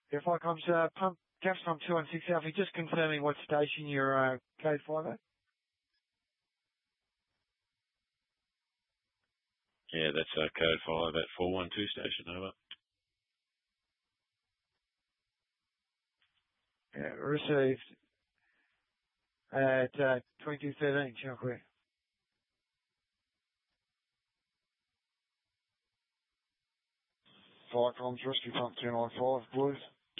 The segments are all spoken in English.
If I comes, pump, gas pump 216 Alfie, just confirming what station you're, code 5 at. Yeah, that's code 5 at 412 station, over. Yeah, received at 2213, Chuckwe. Fire comms, rescue pump 295, Blues.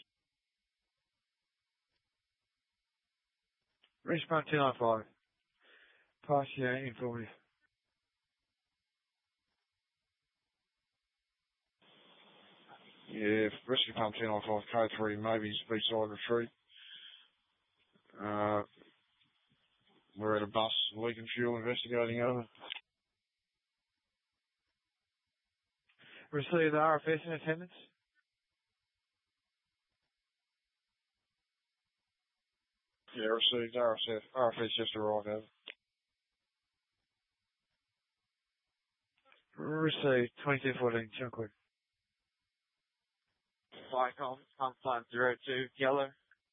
Rescue pump 295. Pass your informative. Yeah, rescue pump 295, code 3, maybe B-side retreat. We're at a bus, leaking fuel, investigating over. Received RFS in attendance. Yeah, received RFS just arrived over. Received 2214, Chuckwe. Flycom, pump 502, yellow.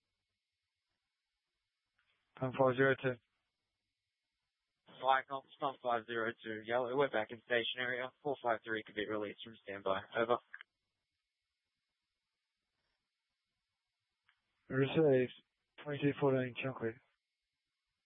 Pump 502. Flycom, pump 502, yellow. We're back in station area. 453 could be released from standby. Over. Received 2214, Chuckwe.